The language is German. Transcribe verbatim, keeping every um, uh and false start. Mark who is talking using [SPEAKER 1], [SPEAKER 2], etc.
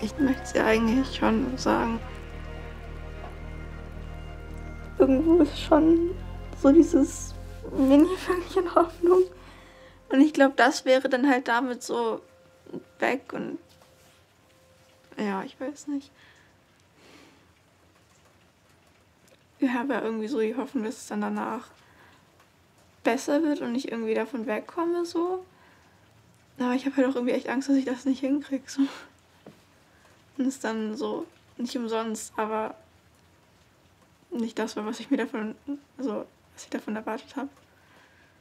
[SPEAKER 1] Ich möchte es ja eigentlich schon sagen. Irgendwo ist schon so dieses Mini-Fünkchen Hoffnung. Und ich glaube, das wäre dann halt damit so weg und ja, ich weiß nicht. Ich habe ja irgendwie so die Hoffnung, dass es dann danach besser wird und ich irgendwie davon wegkomme so. Aber ich habe halt auch irgendwie echt Angst, dass ich das nicht hinkriege. So. Und es dann so nicht umsonst, aber nicht das war, was ich mir davon, also was ich davon erwartet habe.